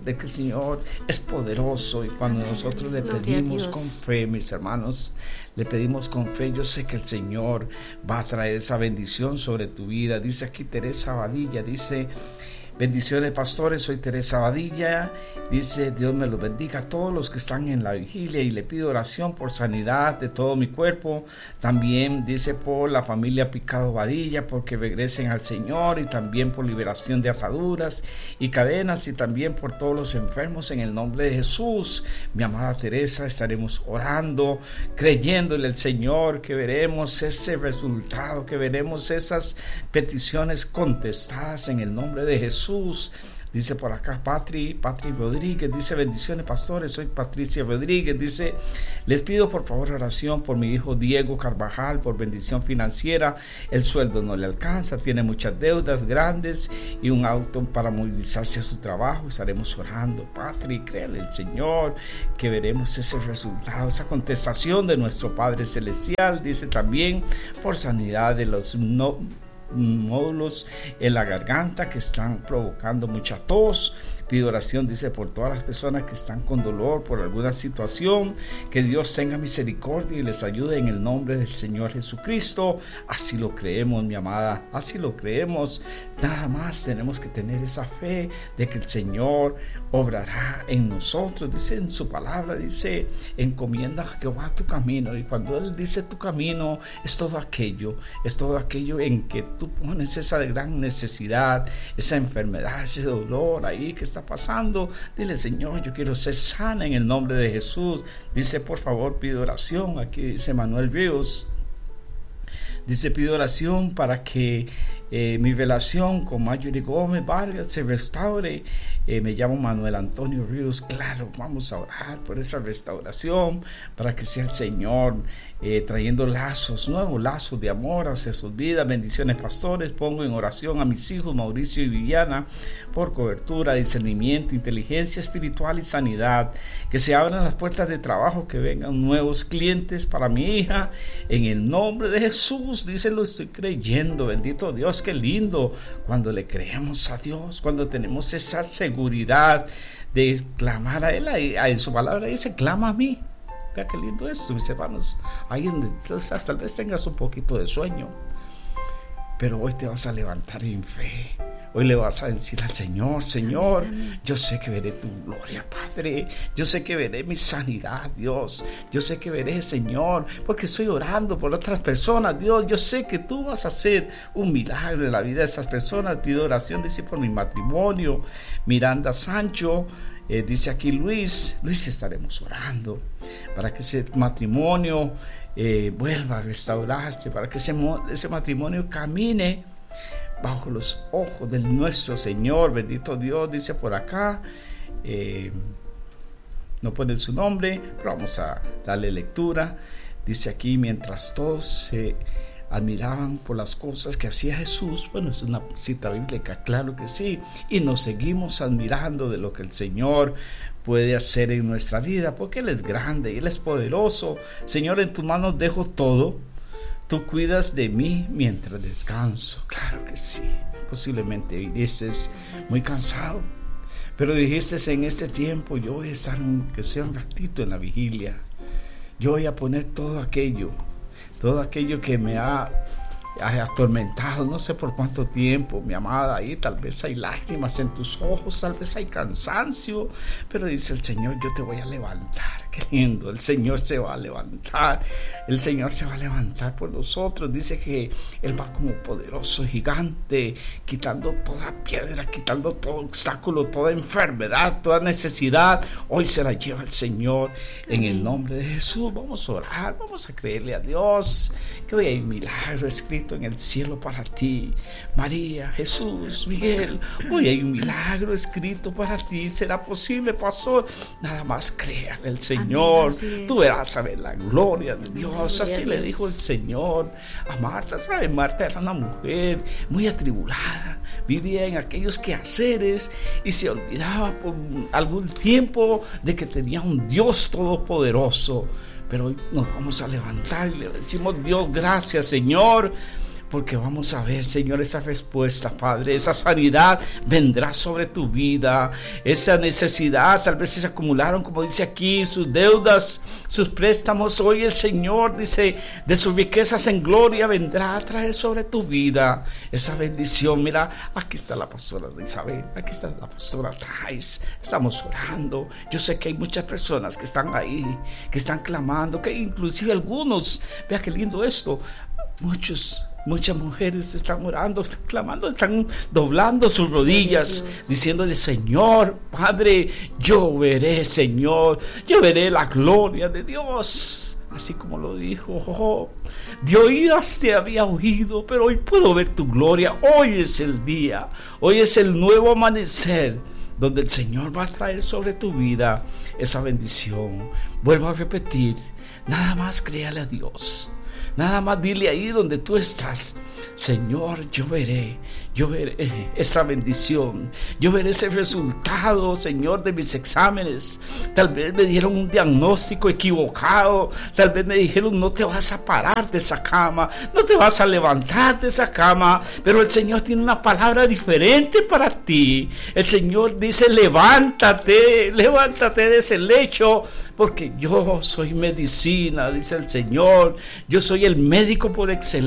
es poderoso. Y cuando nosotros le pedimos con fe, mis hermanos, le pedimos con fe, yo sé que el Señor va a traer esa bendición sobre tu vida. Dice aquí Teresa Badilla, dice, bendiciones, pastores, soy Teresa Badilla. Dice, Dios me los bendiga a todos los que están en la vigilia y le pido oración por sanidad de todo mi cuerpo. También dice por la familia Picado Badilla, porque regresen al Señor, y también por liberación de ataduras y cadenas, y también por todos los enfermos en el nombre de Jesús. Mi amada Teresa, estaremos orando, creyéndole al Señor que veremos ese resultado, que veremos esas peticiones contestadas en el nombre de Jesús. Dice por acá Patri Rodríguez, dice, bendiciones, pastores, soy Patricia Rodríguez. Dice, les pido por favor oración por mi hijo Diego Carvajal, por bendición financiera. El sueldo no le alcanza, tiene muchas deudas grandes y un auto para movilizarse a su trabajo. Estaremos orando, Patri, créale al Señor que veremos ese resultado, esa contestación de nuestro Padre Celestial. Dice también por sanidad de los módulos en la garganta que están provocando mucha tos. Pido oración, dice, por todas las personas que están con dolor por alguna situación, que Dios tenga misericordia y les ayude en el nombre del Señor Jesucristo. Así lo creemos, mi amada, así lo creemos. Nada más tenemos que tener esa fe de que el Señor obrará en nosotros. Dice en su palabra, dice, encomienda a Jehová tu camino, y cuando Él dice tu camino, es todo aquello en que tú pones esa gran necesidad, esa enfermedad, ese dolor ahí que está pasando. Dile, Señor, yo quiero ser sana en el nombre de Jesús. Dice, por favor, pido oración. Aquí dice Manuel Ríos, dice, pido oración para que mi relación con Marjorie Gómez Vargas se restaure. Me llamo Manuel Antonio Ríos. Claro, vamos a orar por esa restauración, para que sea el Señor trayendo lazos, nuevos lazos de amor hacia sus vidas. Bendiciones, pastores. Pongo en oración a mis hijos Mauricio y Viviana por cobertura, discernimiento, inteligencia espiritual y sanidad. Que se abran las puertas de trabajo, que vengan nuevos clientes para mi hija. En el nombre de Jesús, dice, lo estoy creyendo. Bendito Dios, qué lindo cuando le creemos a Dios, cuando tenemos esa seguridad de clamar a Él. En su palabra dice, clama a mí. Vea qué lindo es, mis hermanos. Ahí donde tal vez tengas un poquito de sueño, pero hoy te vas a levantar en fe. Hoy le vas a decir al Señor, Señor, yo sé que veré tu gloria, Padre. Yo sé que veré mi sanidad, Dios. Yo sé que veré, Señor, porque estoy orando por otras personas, Dios. Yo sé que tú vas a hacer un milagro en la vida de esas personas. Pido oración, dice, por mi matrimonio. Miranda Sancho, dice aquí Luis, estaremos orando para que ese matrimonio vuelva a restaurarse, para que ese matrimonio camine bajo los ojos de nuestro Señor. Bendito Dios, dice por acá, no pone su nombre, pero vamos a darle lectura. Dice aquí, mientras todos se admiraban por las cosas que hacía Jesús. Bueno, es una cita bíblica, claro que sí, y nos seguimos admirando de lo que el Señor puede hacer en nuestra vida, porque Él es grande y Él es poderoso. Señor, en tus manos dejo todo. Tú cuidas de mí mientras descanso. Claro que sí. Posiblemente viniste muy cansado, pero dijiste, en este tiempo yo voy a estar, que sea un ratito en la vigilia. Yo voy a poner todo aquello que me ha atormentado, no sé por cuánto tiempo, mi amada. Ahí tal vez hay lágrimas en tus ojos, tal vez hay cansancio, pero dice el Señor, yo te voy a levantar. Qué lindo, el Señor se va a levantar. El Señor se va a levantar por nosotros. Dice que Él va como poderoso gigante, quitando toda piedra, quitando todo obstáculo, toda enfermedad, toda necesidad. Hoy se la lleva el Señor en el nombre de Jesús. Vamos a orar, vamos a creerle a Dios que hoy hay un milagro escrito en el cielo para ti. María, Jesús, Miguel, hoy hay un milagro escrito para ti. ¿Será posible, pastor? Nada más créale al Señor. Tú verás a ver la gloria de Dios. Así le dijo el Señor a Marta. ¿Sabe? Marta era una mujer muy atribulada, vivía en aquellos quehaceres y se olvidaba por algún tiempo de que tenía un Dios todopoderoso. Pero hoy nos vamos a levantar y le decimos, Dios, gracias, Señor, porque vamos a ver, Señor, esa respuesta, Padre. Esa sanidad vendrá sobre tu vida. Esa necesidad, tal vez se acumularon, como dice aquí, sus deudas, sus préstamos. Hoy el Señor dice, de sus riquezas en gloria vendrá a traer sobre tu vida esa bendición. Mira, aquí está la pastora Isabel, aquí está la pastora Thais. Estamos orando. Yo sé que hay muchas personas que están ahí, que están clamando, que inclusive algunos, vea qué lindo esto, muchas mujeres están orando, están clamando, están doblando sus rodillas, diciéndole, Señor, Padre, yo veré, Señor, yo veré la gloria de Dios. Así como lo dijo Job, de oídas te había oído, pero hoy puedo ver tu gloria. Hoy es el día, hoy es el nuevo amanecer, donde el Señor va a traer sobre tu vida esa bendición. Vuelvo a repetir, nada más créale a Dios. Nada más dile ahí donde tú estás, Señor, yo veré esa bendición, yo veré ese resultado, Señor, de mis exámenes. Tal vez me dieron un diagnóstico equivocado, tal vez me dijeron, no te vas a parar de esa cama, no te vas a levantar de esa cama, pero el Señor tiene una palabra diferente para ti. El Señor dice, levántate de ese lecho, porque yo soy medicina, dice el Señor. Yo soy el médico por excelencia.